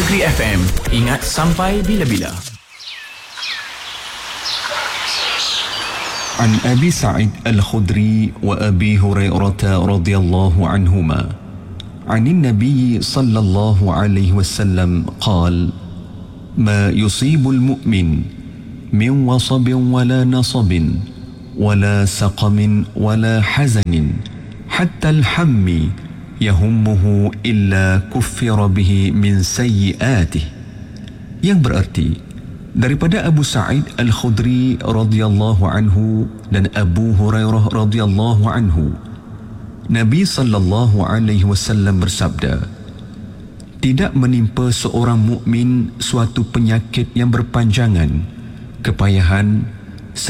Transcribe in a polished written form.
Negeri FM. Ingat sampai bila-bila. عن أبي سعيد الخدري وأبي هريرة رضي الله عنهما عن النبي صلى الله عليه وسلم قال: ما يصيب المؤمن من وصب ولا نصب ولا سقم ولا حزن حتى الحم يهمه إلا كفر به من سيئاته. Yang berarti, daripada Abu Sa'id Al-Khudri radhiyallahu anhu dan Abu Hurairah radhiyallahu anhu, Nabi sallallahu alaihi wasallam bersabda, tidak menimpa seorang mukmin suatu penyakit yang berpanjangan, kepayahan